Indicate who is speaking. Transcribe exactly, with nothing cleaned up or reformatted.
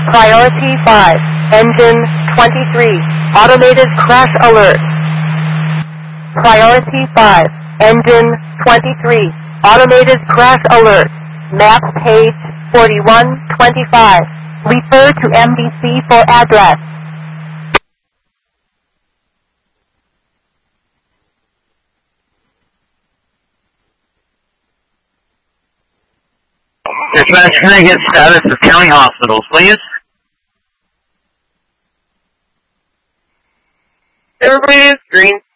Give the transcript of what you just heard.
Speaker 1: Priority five, engine twenty-three, automated crash alert. Priority five, engine twenty-three, automated crash alert. Map page forty-one twenty-five. Refer to M B C for address.
Speaker 2: Dispatch, can I get status of county hospitals, please?
Speaker 3: Everybody is green.